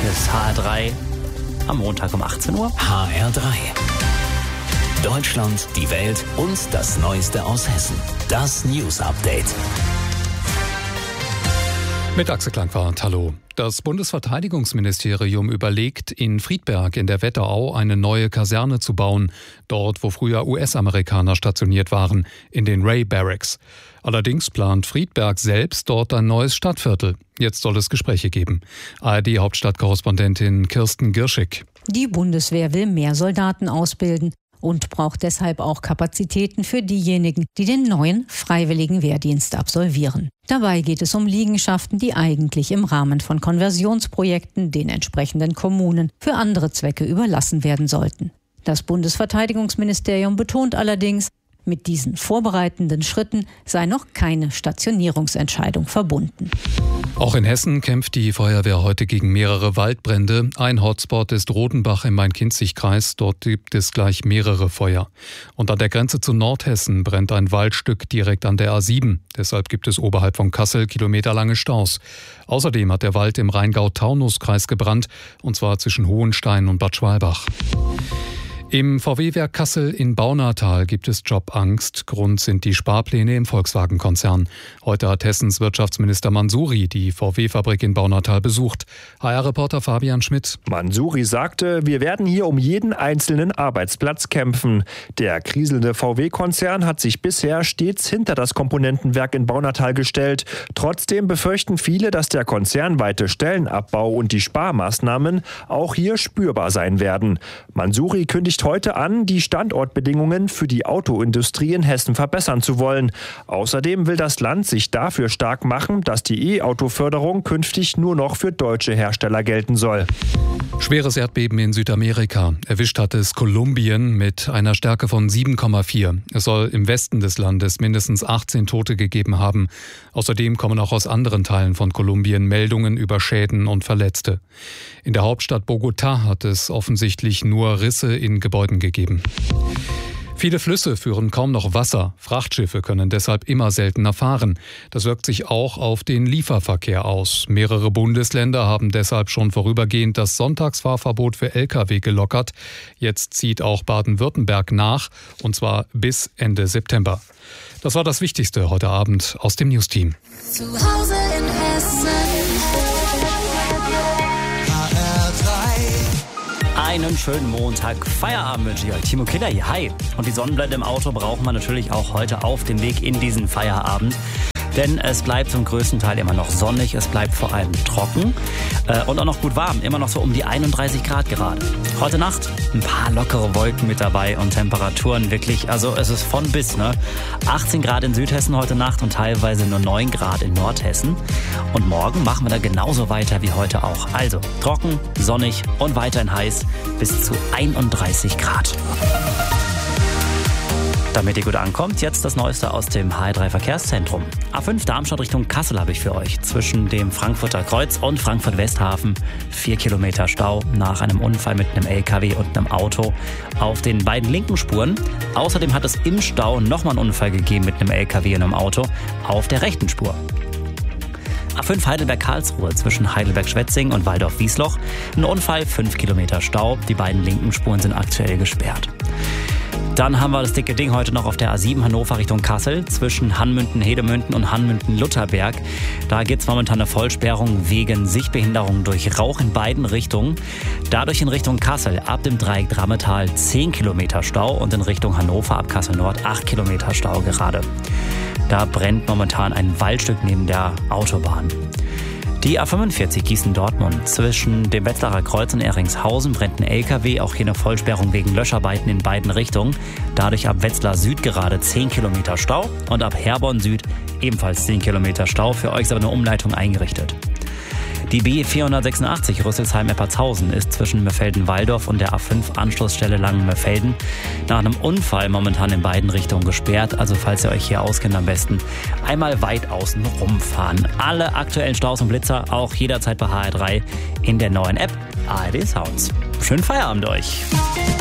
Hier ist HR3 am Montag um 18 Uhr. HR3. Deutschland, die Welt und das Neueste aus Hessen. Das News Update. Mit Axel Klangwart, hallo. Das Bundesverteidigungsministerium überlegt, in Friedberg in der Wetterau eine neue Kaserne zu bauen. Dort, wo früher US-Amerikaner stationiert waren, in den Ray Barracks. Allerdings plant Friedberg selbst dort ein neues Stadtviertel. Jetzt soll es Gespräche geben. ARD-Hauptstadtkorrespondentin Kirsten Girschig. Die Bundeswehr will mehr Soldaten ausbilden und braucht deshalb auch Kapazitäten für diejenigen, die den neuen freiwilligen Wehrdienst absolvieren. Dabei geht es um Liegenschaften, die eigentlich im Rahmen von Konversionsprojekten den entsprechenden Kommunen für andere Zwecke überlassen werden sollten. Das Bundesverteidigungsministerium betont allerdings, mit diesen vorbereitenden Schritten sei noch keine Stationierungsentscheidung verbunden. Auch in Hessen kämpft die Feuerwehr heute gegen mehrere Waldbrände. Ein Hotspot ist Rodenbach im Main-Kinzig-Kreis. Dort gibt es gleich mehrere Feuer. Und an der Grenze zu Nordhessen brennt ein Waldstück direkt an der A7. Deshalb gibt es oberhalb von Kassel kilometerlange Staus. Außerdem hat der Wald im Rheingau-Taunus-Kreis gebrannt, und zwar zwischen Hohenstein und Bad Schwalbach. Im VW-Werk Kassel in Baunatal gibt es Jobangst. Grund sind die Sparpläne im Volkswagen-Konzern. Heute hat Hessens Wirtschaftsminister Mansouri die VW-Fabrik in Baunatal besucht. HR-Reporter Fabian Schmidt. Mansouri sagte, wir werden hier um jeden einzelnen Arbeitsplatz kämpfen. Der kriselnde VW-Konzern hat sich bisher stets hinter das Komponentenwerk in Baunatal gestellt. Trotzdem befürchten viele, dass der konzernweite Stellenabbau und die Sparmaßnahmen auch hier spürbar sein werden. Mansouri kündigt heute an, die Standortbedingungen für die Autoindustrie in Hessen verbessern zu wollen. Außerdem will das Land sich dafür stark machen, dass die E-Auto-Förderung künftig nur noch für deutsche Hersteller gelten soll. Schweres Erdbeben in Südamerika. Erwischt hat es Kolumbien mit einer Stärke von 7,4. Es soll im Westen des Landes mindestens 18 Tote gegeben haben. Außerdem kommen auch aus anderen Teilen von Kolumbien Meldungen über Schäden und Verletzte. In der Hauptstadt Bogotá hat es offensichtlich nur Risse in Gebäuden gegeben. Viele Flüsse führen kaum noch Wasser. Frachtschiffe können deshalb immer seltener fahren. Das wirkt sich auch auf den Lieferverkehr aus. Mehrere Bundesländer haben deshalb schon vorübergehend das Sonntagsfahrverbot für Lkw gelockert. Jetzt zieht auch Baden-Württemberg nach, und zwar bis Ende September. Das war das Wichtigste heute Abend aus dem Newsteam. Zu Hause in Hessen. Einen schönen Montag. Feierabend wünsche ich euch. Timo Killer hier. Hi. Und die Sonnenblende im Auto brauchen wir natürlich auch heute auf dem Weg in diesen Feierabend. Denn es bleibt zum größten Teil immer noch sonnig, es bleibt vor allem trocken und auch noch gut warm. Immer noch so um die 31 Grad gerade. Heute Nacht ein paar lockere Wolken mit dabei und Temperaturen wirklich, also es ist von bis, ne? 18 Grad in Südhessen heute Nacht und teilweise nur 9 Grad in Nordhessen. Und morgen machen wir da genauso weiter wie heute auch. Also trocken, sonnig und weiterhin heiß bis zu 31 Grad. Damit ihr gut ankommt, jetzt das Neueste aus dem HR3 Verkehrszentrum. A5 Darmstadt Richtung Kassel habe ich für euch. Zwischen dem Frankfurter Kreuz und Frankfurt-Westhafen 4 Kilometer Stau nach einem Unfall mit einem LKW und einem Auto auf den beiden linken Spuren. Außerdem hat es im Stau nochmal einen Unfall gegeben mit einem LKW und einem Auto auf der rechten Spur. A5 Heidelberg-Karlsruhe zwischen Heidelberg-Schwetzing und Waldorf-Wiesloch. Ein Unfall, 5 Kilometer Stau. Die beiden linken Spuren sind aktuell gesperrt. Dann haben wir das dicke Ding heute noch auf der A7 Hannover Richtung Kassel zwischen Hanmünden-Hedemünden und Hanmünden-Lutherberg. Da gibt es momentan eine Vollsperrung wegen Sichtbehinderung durch Rauch in beiden Richtungen. Dadurch in Richtung Kassel ab dem Dreieck Drammetal 10 Kilometer Stau und in Richtung Hannover ab Kassel Nord 8 Kilometer Stau gerade. Da brennt momentan ein Waldstück neben der Autobahn. Die A45 Gießen-Dortmund zwischen dem Wetzlarer Kreuz und Ehringshausen brennt ein LKW, auch hier eine Vollsperrung wegen Löscharbeiten in beiden Richtungen. Dadurch ab Wetzlar Süd gerade 10 Kilometer Stau und ab Herborn Süd ebenfalls 10 Kilometer Stau. Für euch ist aber eine Umleitung eingerichtet. Die B486 Rüsselsheim-Eppertshausen ist zwischen Meffelden-Walldorf und der A5-Anschlussstelle Langen-Meffelden nach einem Unfall momentan in beiden Richtungen gesperrt. Also falls ihr euch hier auskennt, am besten einmal weit außen rumfahren. Alle aktuellen Staus und Blitzer auch jederzeit bei HR3 in der neuen App ARD Sounds. Schönen Feierabend euch!